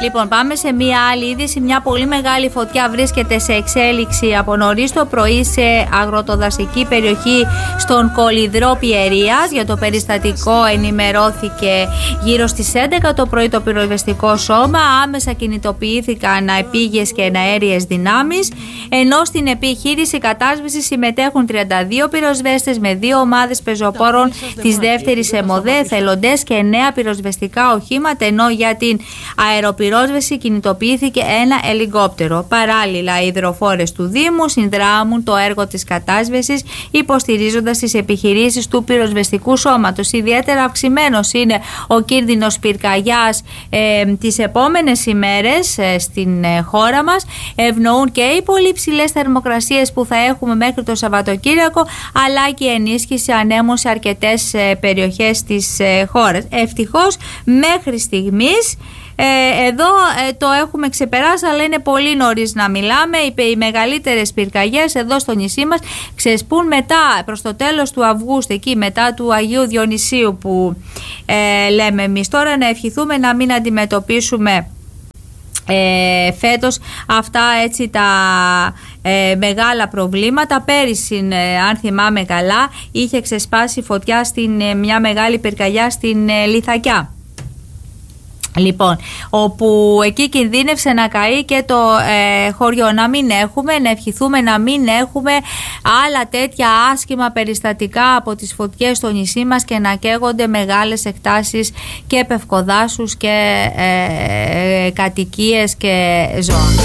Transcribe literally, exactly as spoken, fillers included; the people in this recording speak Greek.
Λοιπόν, πάμε σε μία άλλη είδηση. Μια πολύ μεγάλη φωτιά βρίσκεται σε εξέλιξη από νωρίς το πρωί σε αγροτοδασική περιοχή στον Κολυδρό Πιερίας. Για το περιστατικό ενημερώθηκε γύρω στις έντεκα το πρωί το πυροσβεστικό σώμα. Άμεσα κινητοποιήθηκαν επίγειες και εναέριες δυνάμεις, ενώ στην επιχείρηση κατάσβεσης συμμετέχουν τριάντα δύο πυροσβέστες με δύο ομάδες πεζοπόρων της δεύτερης ΕΜΟΔΕ, εθελοντές και εννέα πυροσβεστικά οχήματα, ενώ για την αεροπυρόσβεση κινητοποιήθηκε ένα ελικόπτερο. Παράλληλα, οι υδροφόρες του Δήμου συνδράμουν το έργο της κατάσβεσης, υποστηρίζοντας τις επιχειρήσεις του πυροσβεστικού σώματος. Ιδιαίτερα αυξημένος είναι ο κίνδυνος πυρκαγιάς ε, τις επόμενες ημέρες ε, στην ε, χώρα μας. Ευνοούν και οι πολύ ψηλές θερμοκρασίες που θα έχουμε μέχρι το Σαββατοκύριακο, αλλά και η ενίσχυση ανέμων σε αρκετές ε, περιοχές της ε, χώρας. Ευτυχώς μέχρι στιγμής Ε, εδώ ε, το έχουμε ξεπεράσει, αλλά είναι πολύ νωρίς να μιλάμε. Οι, οι μεγαλύτερες πυρκαγιές εδώ στο νησί μας ξεσπούν μετά, προς το τέλος του Αυγούστου, εκεί μετά του Αγίου Διονυσίου που ε, λέμε εμείς. Τώρα να ευχηθούμε να μην αντιμετωπίσουμε Ε, φέτος αυτά έτσι τα ε, μεγάλα προβλήματα. Πέρυσι, ε, αν θυμάμαι καλά, είχε ξεσπάσει φωτιά στην ε, μια μεγάλη πυρκαγιά στην ε, Λιθακιά. Λοιπόν, όπου εκεί κινδύνευσε να καεί και το ε, χωριό. Να μην έχουμε, να ευχηθούμε να μην έχουμε άλλα τέτοια άσχημα περιστατικά από τις φωτιές στο νησί μας και να καίγονται μεγάλες εκτάσεις και πευκοδάσους και ε, ε, κατοικίες και ζώα.